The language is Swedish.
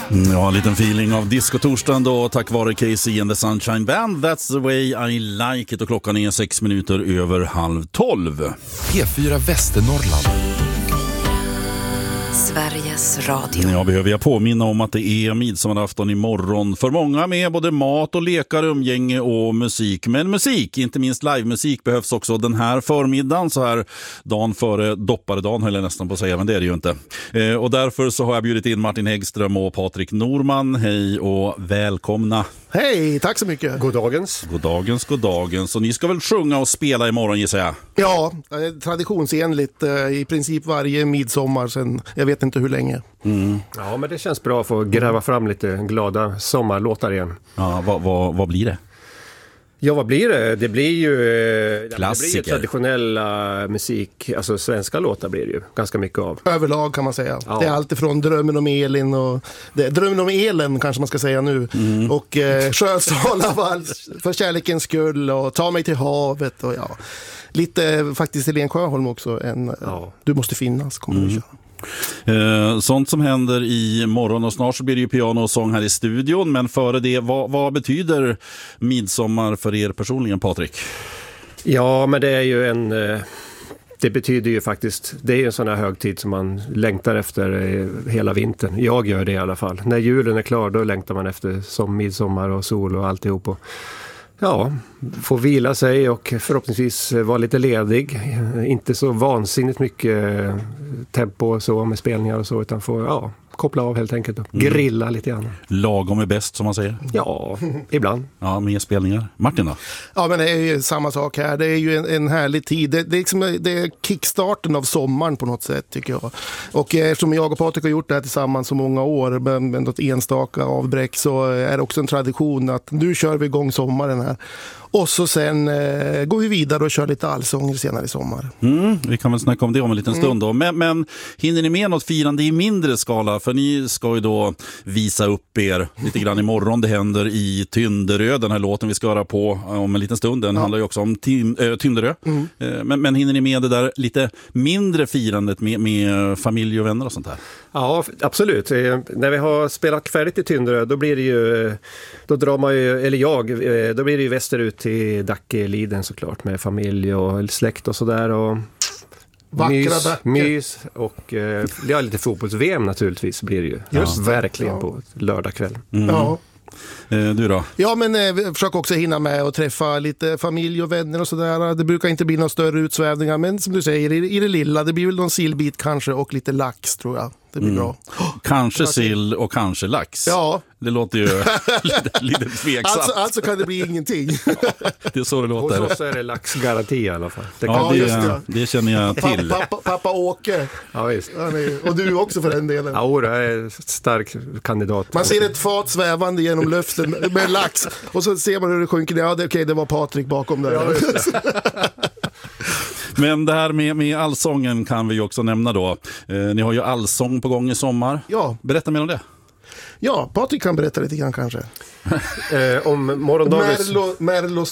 Ja, en liten feeling av disco-torsdagen då, tack vare Casey and the Sunshine Band. That's the way I like it. Och klockan är 6 minuter över 11:30. P4 Västernorrland. Sveriges Radio. Ja, behöver jag påminna om att det är midsommarafton imorgon. För många med både mat och lekar, umgänge och musik. Men musik, inte minst livemusik, behövs också den här förmiddagen. Så här dagen före dopparedagen, höll jag nästan på att säga, men det är det ju inte. Och därför så har jag bjudit in Martin Häggström och Patrik Norman. Hej och välkomna. Hej, tack så mycket. God dagens. God dagens, god dagens. Så ni ska väl sjunga och spela imorgon, gissar jag? Ja, traditionsenligt i princip varje midsommar sen, jag vet inte hur länge. Ja, men det känns bra att få gräva fram lite glada sommarlåtar igen. Ja, vad blir det? Ja, vad blir det? Det blir ju klassiker. Det blir traditionella musik, alltså svenska låtar blir det ju ganska mycket av. Överlag kan man säga. Ja. Det är allt ifrån Drömmen om Elin och Drömmen om Elen kanske man ska säga nu. Och Sjösalavals för kärlekens skull och Ta mig till havet och ja. Lite faktiskt Helene Sjöholm också. Du måste finnas, kommer du köra. Sånt som händer i morgon, och snart så blir det ju piano och sång här i studion. Men före det, vad betyder midsommar för er personligen, Patrik? Ja, men det är ju det betyder ju faktiskt, det är ju en sån här högtid som man längtar efter hela vintern. Jag gör det i alla fall. När julen är klar, då längtar man efter som midsommar och sol och alltihop. Och ja, få vila sig och förhoppningsvis vara lite ledig. Inte så vansinnigt mycket tempo och så med spelningar och så, utan få koppla av helt enkelt och grilla lite grann. Lagom är bäst, som man säger. Ja, ibland. Ja, mer spelningar. Martin då? Ja, men det är ju samma sak här. Det är ju en härlig tid. Det är kickstarten av sommaren på något sätt, tycker jag. Och eftersom jag och Patrik har gjort det här tillsammans så många år med något enstaka avbräck, så är det också en tradition att nu kör vi igång sommaren här. Och så sen går vi vidare och kör lite allsånger senare i sommar. Vi kan väl snacka om det om en liten stund då. Men hinner ni med något firande i mindre skala? För ni ska ju då visa upp er lite grann imorgon. Det händer i Tynderö, den här låten vi ska höra på om en liten stund. Den handlar ju också om Tynderö. Men hinner ni med det där lite mindre firandet med familj och vänner och sånt här? Ja, absolut. När vi har spelat färdigt i Tynderö, då blir det ju, då drar man ju, eller då blir det ju västerut till Dackeliden såklart, med familj och släkt och sådär, och mys och lite fotbolls-VM naturligtvis blir det ju. Verkligen på lördagkväll. Ja. Du då? Ja, men försök också hinna med och träffa lite familj och vänner och sådär. Det brukar inte bli några större utsvävningar, men som du säger, i det lilla, det blir väl någon sillbit kanske och lite lax, tror jag. Det blir bra. Kanske sill och kanske lax. Ja. Det låter ju lite tveksamt. Alltså kan det bli ingenting. Det är så det låter. Hos oss är det laxgaranti i alla fall. Det känner jag till. Pappa Åke. Ja, visst. Och du också för den delen. Ja, det är stark kandidat. Man ser ett fat svävande genom luften med lax. Och så ser man hur det sjunker ner. Ja, det var Patrik bakom där. Ja, Men det här med allsången kan vi ju också nämna då. Ni har ju allsång på gång i sommar. Ja. Berätta mer om det. Ja, Patrik kan berätta lite grann kanske. Om morgondagens... Merlos